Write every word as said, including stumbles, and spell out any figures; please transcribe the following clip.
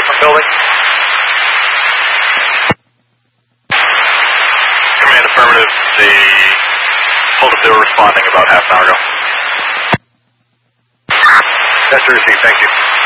from building. Command affirmative. They told us they were responding about half an hour ago. That's received, thank you.